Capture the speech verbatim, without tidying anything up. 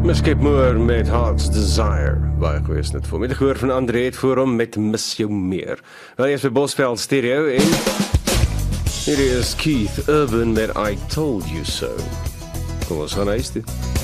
Skep Moore met Heart's Desire. Baie goeie is net voor. Met die gehoor van André het voor hom met Miss Jou Meer. Wel eerst by Bosveld Stereo en hier is Keith Urban met I Told You So. Kom ons gaan huis toe.